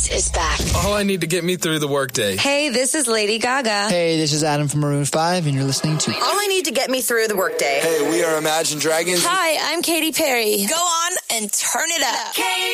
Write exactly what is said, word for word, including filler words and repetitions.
Is back. All I need to get me through the workday. Hey, this is Lady Gaga. Hey, this is Adam from Maroon five, and you're listening to All I Need to Get Me Through the Workday. Hey, we are Imagine Dragons. Hi, I'm Katy Perry. Go on and turn it up.